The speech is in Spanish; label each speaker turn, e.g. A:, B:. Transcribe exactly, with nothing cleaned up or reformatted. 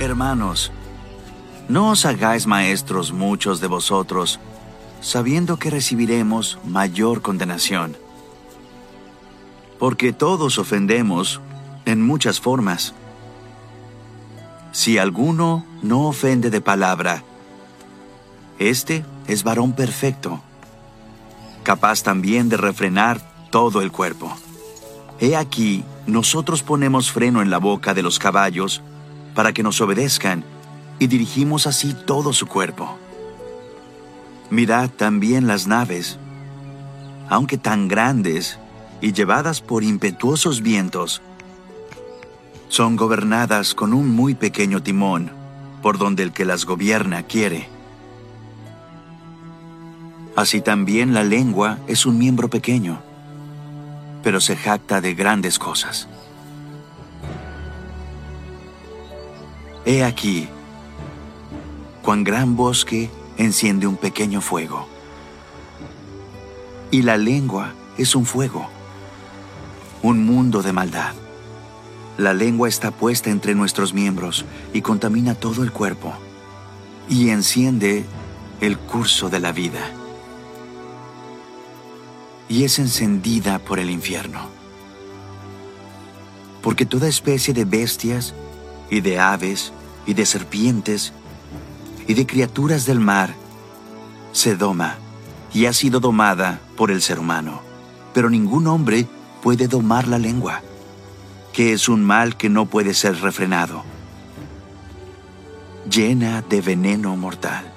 A: Hermanos, no os hagáis maestros muchos de vosotros, sabiendo que recibiremos mayor condenación. Porque todos ofendemos en muchas formas. Si alguno no ofende de palabra, este es varón perfecto, capaz también de refrenar todo el cuerpo. He aquí, nosotros ponemos freno en la boca de los caballos para que nos obedezcan, y dirigimos así todo su cuerpo. Mirad también las naves, aunque tan grandes y llevadas por impetuosos vientos, son gobernadas con un muy pequeño timón, por donde el que las gobierna quiere. Así también la lengua es un miembro pequeño, pero se jacta de grandes cosas. He aquí, cuán gran bosque enciende un pequeño fuego. Y la lengua es un fuego, un mundo de maldad. La lengua está puesta entre nuestros miembros y contamina todo el cuerpo, y enciende el curso de la vida, y es encendida por el infierno. Porque toda especie de bestias, y de aves, y de serpientes, y de criaturas del mar, se doma, y ha sido domada por el ser humano. Pero ningún hombre puede domar la lengua, que es un mal que no puede ser refrenado, llena de veneno mortal.